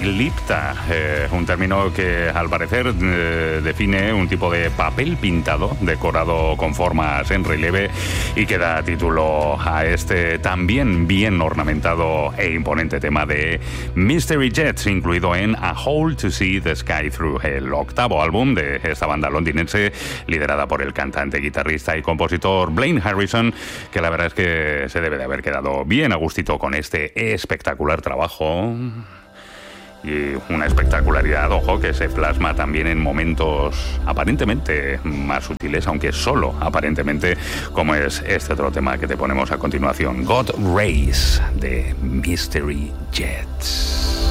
glipta, un término que al parecer define un tipo de papel pintado decorado con formas en relieve y que da título a este también bien ornamentado e imponente tema de Mystery Jets, incluido en A Hole to See the Sky Through, el octavo álbum de esta banda londinense liderada por el cantante, guitarrista y compositor Blaine Harrison, que la verdad es que se debe de haber quedado bien a gustito con este espectacular trabajo. Y una espectacularidad, ojo, que se plasma también en momentos aparentemente más sutiles, aunque solo aparentemente, como es este otro tema que te ponemos a continuación, God Rays, de Mystery Jets.